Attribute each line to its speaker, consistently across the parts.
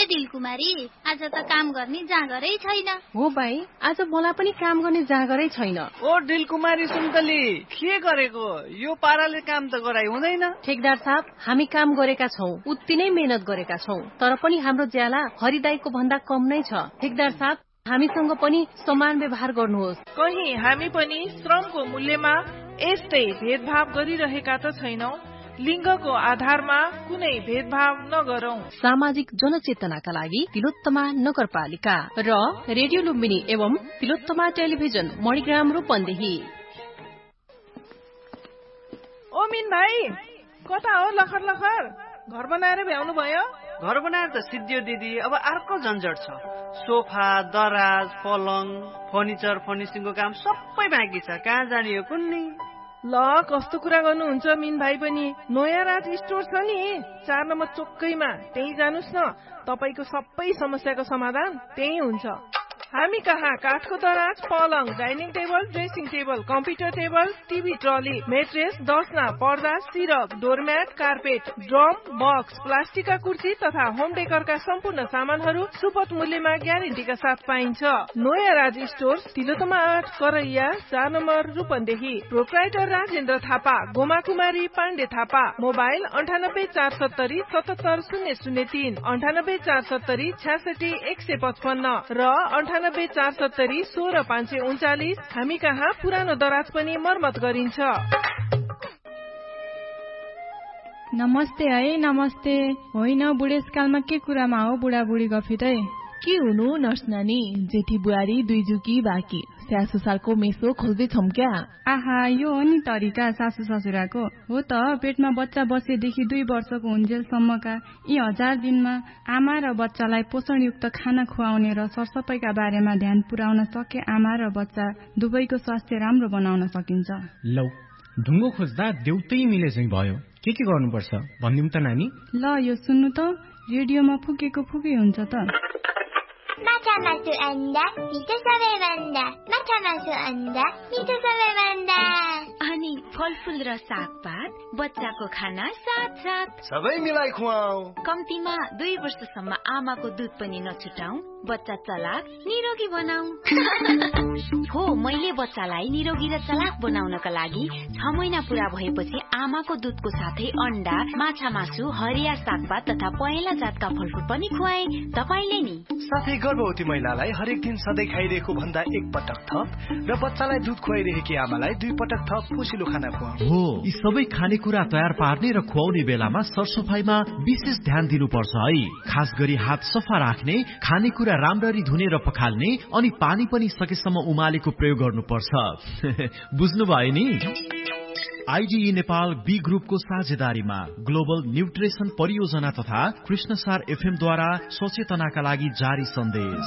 Speaker 1: दिलकुमारी, आज त काम गर्ने जाँगरै छैन।
Speaker 2: हो भाइ, आज मलाई पनि काम गर्ने जाँगरै छैन।
Speaker 3: ओ दिलकुमारी सुन्तली, के गरेको? यो पाराले काम त गराइ हुँदैन।
Speaker 2: ठेकदार साहब, हामी काम गरेका छौं, उति नै मेहनत गरेका छौं, तर पनि हाम्रो ज्याला हरिदाईको भन्दा कम नै छ। ठेकदार साहब, हामीसँग पनि समान व्यवहार गर्नुहोस्।
Speaker 4: कहीं हामी पनि श्रमको मूल्यमा यस्तै भेदभाव गरिरहेका त छैनौं। लिङ्गको आधारमा कुनै भेदभाव नगरौं।
Speaker 2: सामाजिक जनचेतनाका लागि तिलोत्तमा नगरपालिका र रेडियो लुम्बिनी एवं तिलोत्तमा टेलिभिजन मणिग्राम रूपन्देही।
Speaker 4: ओ मिन भाइ, कता हो लखर लखर? घर बनाएर भ्याउनु भयो?
Speaker 3: घर बनाएर त सिद्धियो दिदी, अब अर्को झन्झट छ। सोफा, दराज, पलङ, फर्निचर, फर्निसिङको काम सबै बाँकी छ। कहाँ जाने हो कुन्नी?
Speaker 4: ल, कस्तो कुरा गर्नुहुन्छ मिन भाइ पनि? नयाँ राज स्टोर छ नि, 4 नम्बर चोकैमा, त्यही जानुस् न। तपाईको सबै समस्याको समाधान त्यही हुन्छ। हामी कहाँ काठको दराज, पलङ, dining table, dressing table, computer table, TV trolley, mattress, दसना, पर्दा, सिरक, डोरम्याट, कार्पेट, ड्रम, बक्स, प्लास्टिकका कुर्सी तथा होम डेकरका सम्पूर्ण सामानहरू सुपथ मूल्यमा ग्यारेन्टीका साथ पाइन्छ। नयाँ राज स्टोर, तिलोत्तमा 8 करैया, 4 नम्बर रूपन्देही। प्रोप्राइटर राजेन्द्र थापा, गोमा कुमारी पाण्डे थापा। मोबाइल 9847070003, 9847766155 र 9847016539। हामी कहाँ पुरानो दराज पनि मर्मत गरिन्छ।
Speaker 5: नमस्ते है, नमस्ते। होइन, बुढेसकालमा के कुरामा हो बुढाबुढी गफितै?
Speaker 6: के हुनु नर्स नानी, जेठी बुहारी दुई जुकी बाँकी, स्यासु सालको मेसो खोज्दै छौं क्या?
Speaker 5: आहा, यो हो नि तरिका सासु ससुराको। हो त, पेटमा बच्चा बसेदेखि 2 वर्षको हुन्जेलसम्मका यी 1000 दिनमा आमा र बच्चालाई पोषणयुक्त खाना खुवाउने र सरसफाइका बारेमा ध्यान पुर्याउन सके आमा र बच्चा दुवैको स्वास्थ्य राम्रो बनाउन सकिन्छ।
Speaker 7: लौ, ढुङ्गो खोज्दा देउतै मिले चाहिँ भयो। के गर्नुपर्छ भनिदिउँ त नानी?
Speaker 5: ल, यो सुन्नु त, रेडियोमा फुकेको फुकै हुन्छ त।
Speaker 8: माछा मासु अन्डा मिठो सबैभन्दा, माछा मासु अन्डा मिठो सबैभन्दा।
Speaker 9: अनि फलफुल र सागपात, बच्चाको खाना साथ साथ
Speaker 10: सबै मिलाई खुवाऊ।
Speaker 9: कम्तीमा 2 वर्षसम्म आमाको दुध पनि नछुटाऊ, बच्चा चलाक निरोगी बनाऊ। हो, मैले बच्चालाई निरोगी र चलाक बनाउनका लागि 6 महिना पूरा भएपछि आमाको दुधको साथै अन्डा, माछा मासु, हरिया सागपात तथा पहेँला जातका फलफुल पनि खुवाए। तपाईले नि?
Speaker 10: साथै गर्भवती महिलालाई हरेक दिन सधैँ खाइरहेको भन्दा 1 पटक थप र बच्चालाई दुध खुवाइरहेकी आमालाई 2 पटक थप पोषिलो खाना खुवाऊ।
Speaker 11: हो, यी सबै खानेकुरा तयार पार्ने र खुवाउने बेलामा सरसफाइमा विशेष ध्यान दिनुपर्छ है। खास गरी हात सफा राख्ने, खानेकुरा राम्ररी धुने र पखाल्ने, अनि पानी पनि सकेसम्म उमालेको प्रयोग गर्नुपर्छ। बुझ्नुभयो नि? आइडिई नेपाल बी ग्रुपको साझेदारीमा ग्लोबल न्युट्रिसन परियोजना तथा कृष्णसार एफएम द्वारा सचेतनाका लागि जारी सन्देश।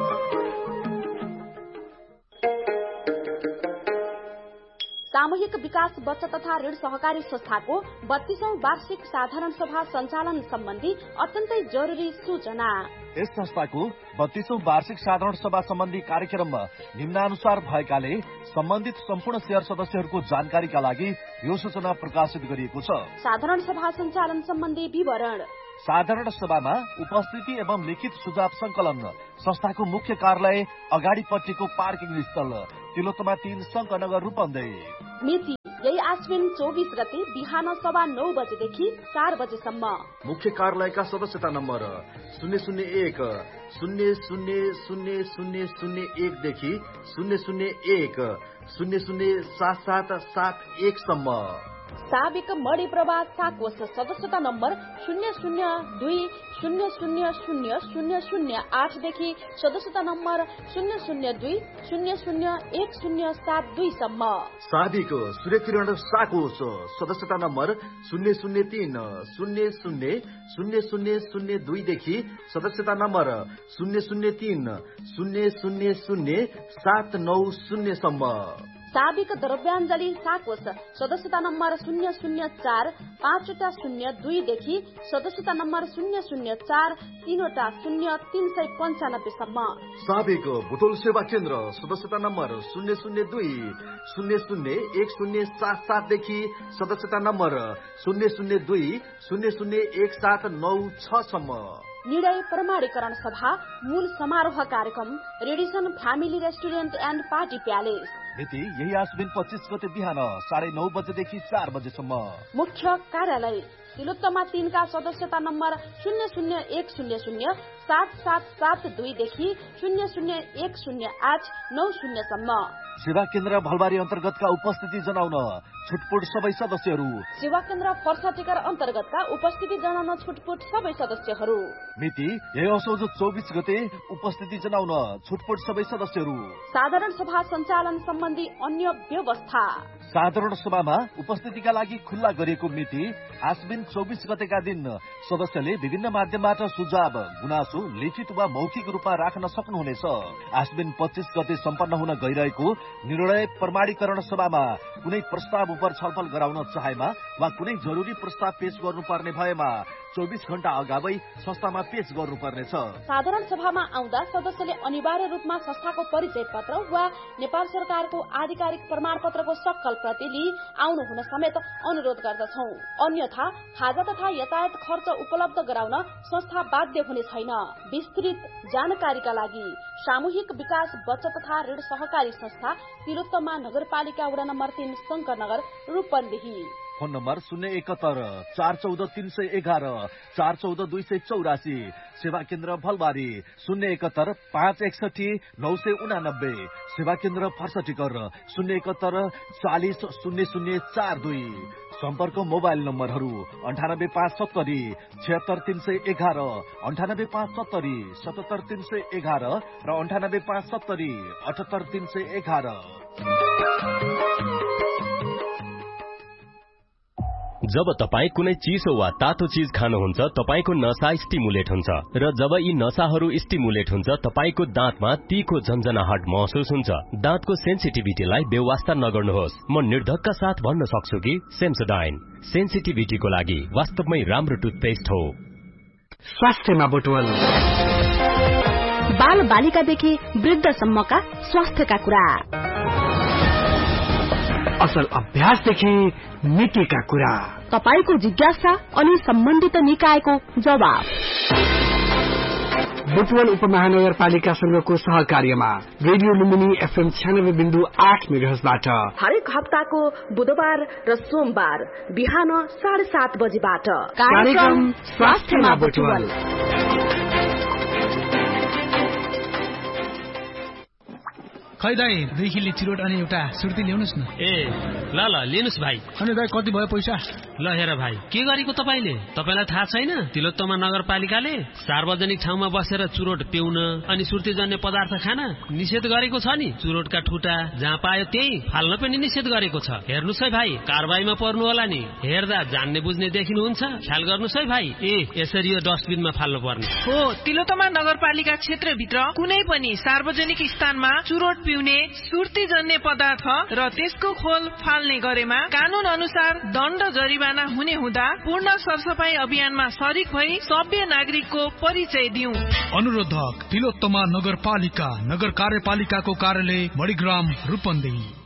Speaker 12: सामूहिक विकास बचत तथा ऋण सहकारी संस्थाको 32औं वार्षिक साधारण सभा सञ्चालन सम्बन्धी अत्यन्तै जरुरी सूचना।
Speaker 13: यस संस्थाको 32औं वार्षिक साधारण सभा सम्बन्धी कार्यक्रममा निम्नानुसार भएकाले सम्बन्धित सम्पूर्ण शेयर सदस्यहरूको जानकारीका लागि यो सूचना प्रकाशित गरिएको छ।
Speaker 12: साधारण सभा सञ्चालन सम्बन्धी विवरण।
Speaker 13: साधारण सभामा उपस्थिति एवं लिखित सुझाव संकलन संस्थाको मुख्य कार्यालय अगाडिपट्टिको पार्किङ स्थल तिलोत्तमा 3 शङ्कनगर रूपन्देही।
Speaker 12: मिति यही आश्विन 24 गते बिहान 9:15 बजेदेखि 4 बजेसम्म।
Speaker 13: मुख्य कार्यालयका सदस्यता नम्बर 001 000001 देखि 001 007771 सम्म।
Speaker 12: साबिक मणि प्रवाह साकोष सदस्यता नम्बर 002000008 देखि सदस्यता नम्बर 002001072 सम्म।
Speaker 13: साबिक सूर्यकिरण साकोष सदस्यता नम्बर 003000002 देखि सदस्यता नम्बर 003000790 सम्म।
Speaker 12: साबिक द्रव्याञ्जली साकोष सदस्यता नम्बर 004-502 देखि सदस्यता नम्बर 004-30395 सम्म।
Speaker 13: साबिक बुटोल सेवा केन्द्र सदस्यता नम्बर 002-001077 देखि सदस्यता नम्बर 002-001796 सम्म।
Speaker 12: निर्णय प्रमाणीकरण सभा मूल समारोह कार्यक्रम Radisson family restaurant and party palace.
Speaker 13: मिति यही आश्विन 25 गते बिहान 9:30 बजेदेखि 4 बजेसम्म।
Speaker 12: मुख्य कार्यालय तिलोत्तमा 3 का सदस्यता नम्बर 001007772 देखि 0010890 सम्म।
Speaker 13: सेवा केन्द्र भलबारी अन्तर्गतका उपस्थिति जनाउन छुटपुट सबै सदस्यहरू।
Speaker 12: सेवा केन्द्र फर्साटिकर अन्तर्गतका उपस्थिति जनाउन छुटपुट सबै सदस्यहरू।
Speaker 13: मिति यही असोज 24 गते उपस्थिति जनाउन छुटपुट सबै सदस्यहरू।
Speaker 12: साधारण सभा सञ्चालन सम्बन्धी अन्य व्यवस्था।
Speaker 13: साधारण सभामा उपस्थितिका लागि खुल्ला गरिएको मिति आश्विन 24 गतेका दिन सदस्यले विभिन्न माध्यमबाट सुझाव गुनासो लिखित वा मौखिक रूपमा राख्न सक्नुहुनेछ। आश्विन 25 गते सम्पन्न हुन गइरहेको निर्णय प्रमाणीकरण सभामा कुनै प्रस्ताव उप छलफल गराउन चाहेमा वा कुनै जरुरी प्रस्ताव पेश गर्नुपर्ने भएमा 24 घण्टा अगावै संस्थामा पेश गर्नुपर्नेछ।
Speaker 12: साधारण सभामा आउँदा सदस्यले अनिवार्य रूपमा संस्थाको परिचय पत्र वा नेपाल सरकारको आधिकारिक प्रमाणपत्रको सक्कल प्रति लिई आउनु हुन समेत अनुरोध गर्दछौ। अन्यथा खाजा तथा यातायात खर्च उपलब्ध गराउन संस्था बाध्य हुने छैन। विस्तृत जानकारीका लागि सामूहिक विकास बचत तथा ऋण सहकारी संस्था तिलोत्तमा नगरपालिका वडा number 3 Shankar Nagar Rupandehi.
Speaker 13: Phone number 071 414 311 414 284। सेवा केन्द्र भलबारी 071 561 989। सेवा केन्द्र फर्साटिकर 071 40 0042। सम्पर्क मोबाइल नम्बरहरू 98570 76311 98570 77311 र 98570 78311।
Speaker 14: जब तपाई कुनै चिसो वा तातो चीज खानुहुन्छ तपाईको नसा स्टिमुलेट हुन्छ र जब यी नसाहरू स्टिमुलेट हुन्छ तपाईको दाँतमा तीखो झन्झनाहट महसुस हुन्छ। दाँतको सेन्सिटिभिटीलाई बेवास्ता नगर्नुहोस्। म निर्धक्का साथ भन्न सक्छु कि सेन्सोडाइन सेन्सिटिभिटीको लागि वास्तवमै राम्रो टुथपेस्ट हो।
Speaker 15: स्वास्थ्यमा बुटवल
Speaker 12: बाल बालिकादेखि वृद्धसम्मका स्वास्थ्यका कुरा,
Speaker 15: असल अभ्यासदेखि नीतिका कुरा,
Speaker 12: तपाईको जिज्ञासा अनि सम्बन्धित निकायको जवाब।
Speaker 15: बुटवल उपमहानगरपालिकासँगको सहकार्यमा रेडियो लुम्बिनी FM 96.8 मेगाहर्जबाट
Speaker 12: हरेक हप्ताको बुधबार र सोमबार बिहान 7:30 बजेबाट
Speaker 15: कार्यक्रम स्वास्थ्यमा बुटवल।
Speaker 16: खै दाई 2 किलो चिरोट अनि एउटा सुर्ती ल्याउनुस् न।
Speaker 17: ल लिनुस् भाइ।
Speaker 16: अनि दाई कति भयो पैसा?
Speaker 17: ल हेर भाइ, के गरेको तपाईले? तपाईलाई थाहा छैन तिलोत्तमा नगरपालिकाले सार्वजनिक ठाउँमा बसेर चुरोट पिउन अनि सुर्तीजन्य पदार्थ खान निषेध गरेको छ नि। चुरोटका ठुटा जहाँ पायो त्यही फाल्न पनि निषेध गरेको छ। हेर्नुस् है भाइ, कारबाहीमा पर्नु होला नि। हेर्दा जान्ने बुझ्ने देखिनुहुन्छ, ख्याल गर्नुस् है भाइ। यसरी यो डस्टबिनमा फाल्नु पर्ने
Speaker 4: हो। तिलोत्तमा नगरपालिका क्षेत्रभित्र कुनै पनि सार्वजनिक स्थानमा चुरोट पिउने, सुर्तीजन्य पदार्थ र त्यसको खोल फाल्ने गरेमा कानून अनुसार दण्ड जरिवाना हुने हुँदा पूर्ण सरसफाई अभियानमा सरिक भई सभ्य नागरिकको परिचय दिउँ।
Speaker 16: अनुरोधक तिलोत्तमा नगरपालिका, नगर कार्यपालिकाको कार्यालय मणिग्राम रूपन्देही।